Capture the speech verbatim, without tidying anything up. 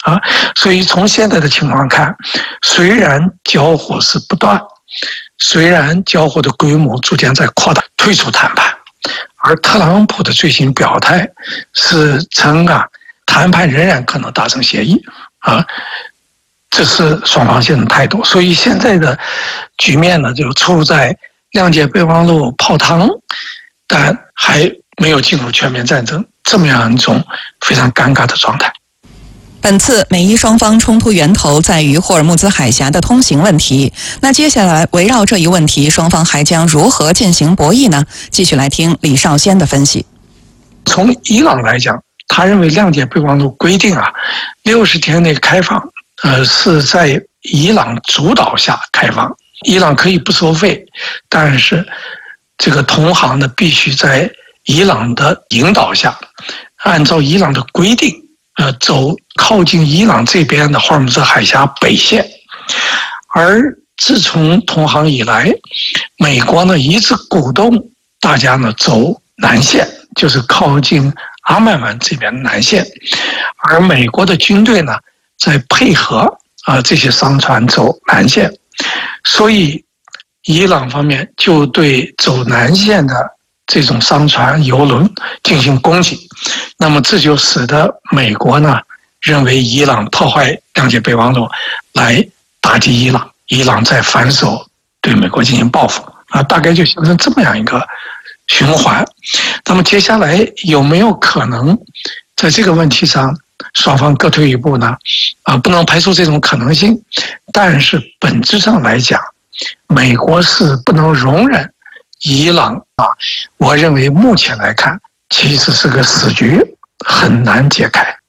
啊。所以从现在的情况看，虽然交火是不断，虽然交火的规模逐渐在扩大，退出谈判，而特朗普的最新表态是称啊，谈判仍然可能达成协议啊。这是双方现在的态度，所以现在的局面呢，就处在谅解备忘录泡汤，但还没有进入全面战争这么样一种非常尴尬的状态。 本次美伊双方冲突源头在于霍尔木兹海峡的通行问题。那接下来围绕这一问题，双方还将如何进行博弈呢？继续来听李少先的分析。 从伊朗来讲，他认为谅解备忘录规定啊，六十天内开放。呃，是在伊朗主导下开放，伊朗可以不收费，但是这个同行呢必须在伊朗的引导下，按照伊朗的规定，呃，走靠近伊朗这边的霍尔木兹海峡北线。而自从同行以来，美国呢一直鼓动大家呢走南线，就是靠近阿曼湾这边的南线，而美国的军队呢，在配合啊这些商船走南线，所以伊朗方面就对走南线的这种商船、油轮进行攻击。那么这就使得美国呢认为伊朗破坏谅解备忘录，来打击伊朗，伊朗再反手对美国进行报复啊，大概就形成这么样一个循环。那么接下来有没有可能在这个问题上双方各退一步呢？啊，不能排除这种可能性，但是本质上来讲，美国是不能容忍伊朗啊。我认为目前来看，其实是个死局，很难解开。